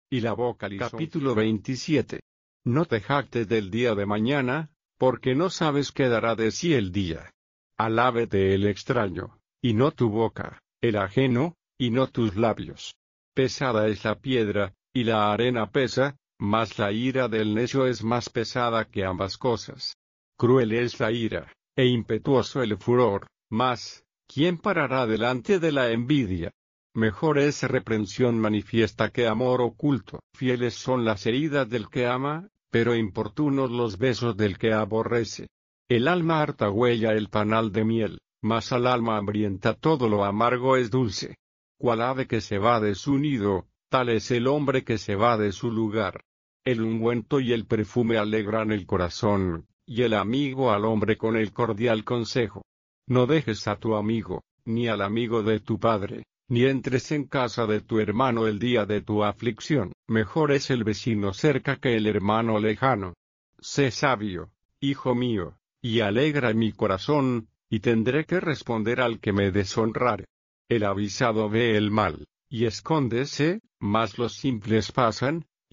y la boca lisonjera. Capítulo 27. No te jactes del día de mañana, porque no sabes qué dará de sí el día. Alábete el extraño, y no tu boca, el ajeno, y no tus labios. Pesada es la piedra, y la arena pesa, mas la ira del necio es más pesada que ambas cosas. Cruel es la ira, e impetuoso el furor, mas, ¿quién parará delante de la envidia? Mejor es reprensión manifiesta que amor oculto. Fieles son las heridas del que ama, pero importunos los besos del que aborrece. El alma harta huella el panal de miel, mas al alma hambrienta todo lo amargo es dulce. Cual ave que se va de su nido, tal es el hombre que se va de su lugar. El ungüento y el perfume alegran el corazón, y el amigo al hombre con el cordial consejo. No dejes a tu amigo, ni al amigo de tu padre, ni entres en casa de tu hermano el día de tu aflicción. Mejor es el vecino cerca que el hermano lejano. Sé sabio, hijo mío, y alegra mi corazón, y tendré que responder al que me deshonrare. El avisado ve el mal, y escóndese, mas los simples pasan,